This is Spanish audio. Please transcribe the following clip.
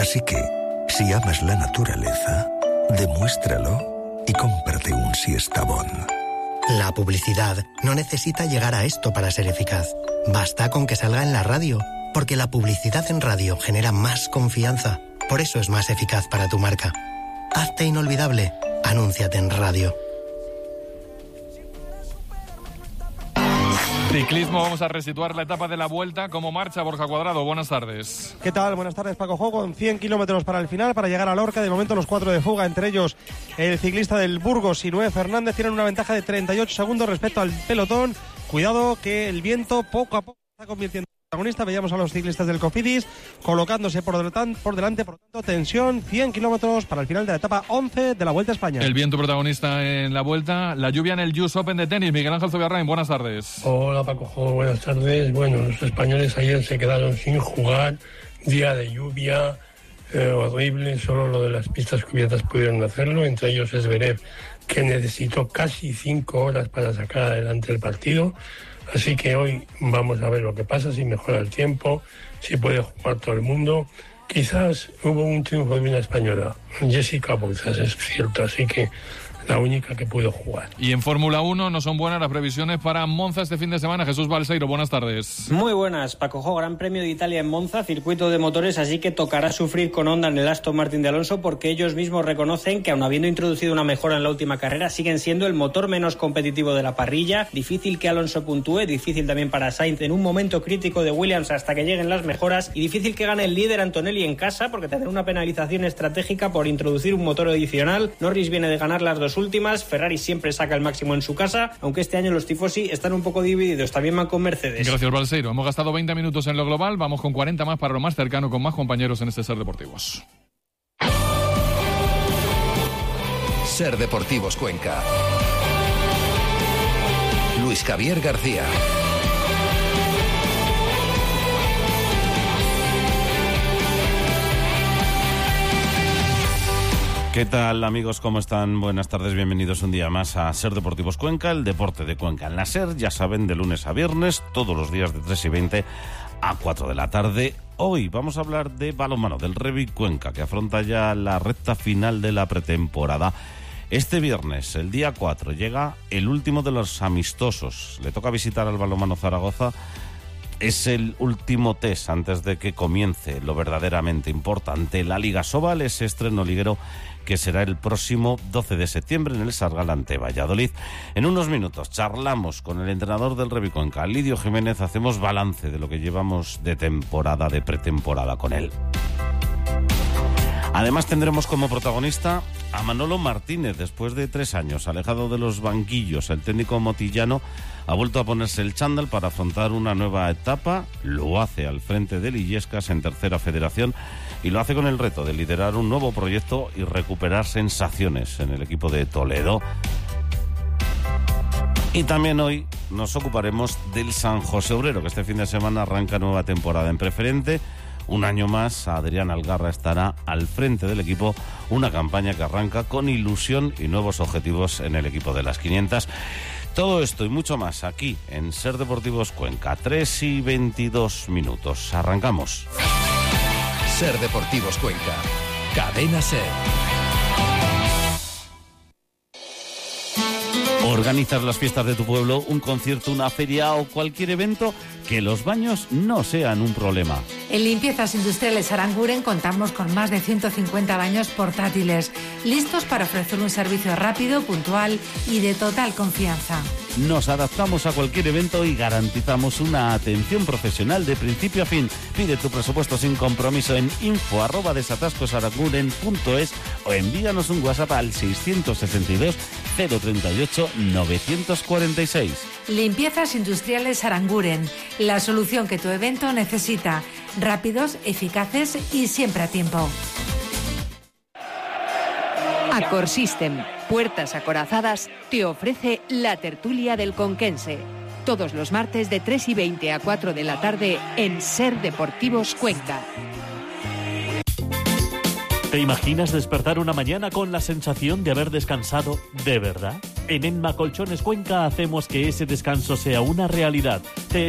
Así que, si amas la naturaleza, demuéstralo y cómprate un Siestabón. La publicidad no necesita llegar a esto para ser eficaz. Basta con que salga en la radio, porque la publicidad en radio genera más confianza. Por eso es más eficaz para tu marca. Hazte inolvidable. Anúnciate en radio. Ciclismo, vamos a resituar la etapa de la Vuelta. ¿Cómo marcha Borja Cuadrado? Buenas tardes. ¿Qué tal? Buenas tardes, Paco Jogo. Con 100 kilómetros para el final, para llegar a Lorca. De momento los 4 de fuga, entre ellos el ciclista del Burgos, Sinué Fernández, tienen una ventaja de 38 segundos respecto al pelotón. Cuidado que el viento poco a poco está convirtiendo en protagonista. Veíamos a los ciclistas del Cofidis colocándose por delante, por tanto, tensión, 100 kilómetros para el final de la etapa 11 de la Vuelta a España. El viento protagonista en la Vuelta, la lluvia en el US Open de tenis. Miguel Ángel Zubiarrain, buenas tardes. Hola, Paco Jogo, buenas tardes. Bueno, los españoles ayer se quedaron sin jugar, día de lluvia horrible, solo lo de las pistas cubiertas pudieron hacerlo, entre ellos Zverev, que necesitó casi 5 horas para sacar adelante el partido. Así que hoy vamos a ver lo que pasa, si mejora el tiempo, si puede jugar todo el mundo. Quizás hubo un triunfo de una española, Jessica Bouzas, es cierto, así que la única que pudo jugar. Y en Fórmula 1 no son buenas las previsiones para Monza este fin de semana. Jesús Balseiro, buenas tardes. Muy buenas, Paco Jo. Gran Premio de Italia en Monza, circuito de motores, así que tocará sufrir con Honda en el Aston Martin de Alonso, porque ellos mismos reconocen que, aun habiendo introducido una mejora en la última carrera, siguen siendo el motor menos competitivo de la parrilla. Difícil que Alonso puntúe, difícil también para Sainz en un momento crítico de Williams hasta que lleguen las mejoras, y difícil que gane el líder Antonelli en casa, porque tendrá una penalización estratégica por introducir un motor adicional. Norris viene de ganar las dos últimas, Ferrari siempre saca el máximo en su casa, aunque este año los tifosi están un poco divididos, también van con Mercedes. Gracias, Balseiro. Hemos gastado 20 minutos en lo global, vamos con 40 más para lo más cercano, con más compañeros en este Ser Deportivos. Ser Deportivos Cuenca. Luis Javier García. ¿Qué tal, amigos? ¿Cómo están? Buenas tardes, bienvenidos un día más a Ser Deportivos Cuenca, el deporte de Cuenca en la SER, ya saben, de lunes a viernes, todos los días de 3:20 a 4 de la tarde. Hoy vamos a hablar de balonmano, del Revy Cuenca, que afronta ya la recta final de la pretemporada. Este viernes, el día 4, llega el último de los amistosos. Le toca visitar al Balonmano Zaragoza. Es el último test antes de que comience lo verdaderamente importante, la Liga Sobal, ese estreno liguero que será el próximo 12 de septiembre en el Sargal ante Valladolid. En unos minutos charlamos con el entrenador del Revy Cuenca, Lidio Jiménez, hacemos balance de lo que llevamos de temporada, de pretemporada con él. Además tendremos como protagonista a Manolo Martínez. Después de 3 años alejado de los banquillos, el técnico motillano ha vuelto a ponerse el chándal para afrontar una nueva etapa. Lo hace al frente del Illescas en tercera federación y lo hace con el reto de liderar un nuevo proyecto y recuperar sensaciones en el equipo de Toledo. Y también hoy nos ocuparemos del San José Obrero, que este fin de semana arranca nueva temporada en preferente. Un año más, Adrián Algarra estará al frente del equipo, una campaña que arranca con ilusión y nuevos objetivos en el equipo de las 500. Todo esto y mucho más aquí en Ser Deportivos Cuenca, 3:22 minutos. Arrancamos. Ser Deportivos Cuenca, Cadena SER. ¿Organizas las fiestas de tu pueblo, un concierto, una feria o cualquier evento? Que los baños no sean un problema. En Limpiezas Industriales Aranguren contamos con más de 150 baños portátiles, listos para ofrecer un servicio rápido, puntual y de total confianza. Nos adaptamos a cualquier evento y garantizamos una atención profesional de principio a fin. Pide tu presupuesto sin compromiso en info@desatascosaranguren.es o envíanos un WhatsApp al 662 038 946. Limpiezas Industriales Aranguren, la solución que tu evento necesita. Rápidos, eficaces y siempre a tiempo. Accor System, puertas acorazadas, te ofrece la tertulia del Conquense. Todos los martes de 3:20 a 4 de la tarde en Ser Deportivos Cuenca. ¿Te imaginas despertar una mañana con la sensación de haber descansado de verdad? En Enma Colchones Cuenca hacemos que ese descanso sea una realidad. Te